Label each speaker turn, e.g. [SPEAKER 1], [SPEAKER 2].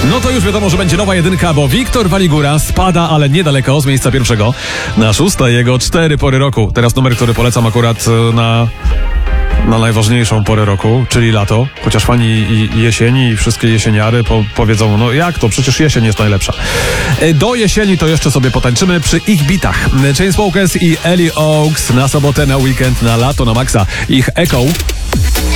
[SPEAKER 1] No to już wiadomo, że będzie nowa jedynka, bo Wiktor Waligura spada, ale niedaleko, z miejsca pierwszego na szóste. Jego 4 pory roku. Teraz numer, który polecam akurat na najważniejszą porę roku, czyli lato. Chociaż fani i jesieni, i wszystkie jesieniary powiedzą, no jak to, przecież jesień jest najlepsza. Do jesieni to jeszcze sobie potańczymy przy ich bitach. Chainsmokers i Ellie Oaks na sobotę, na weekend, na lato, na maksa. Ich Echo.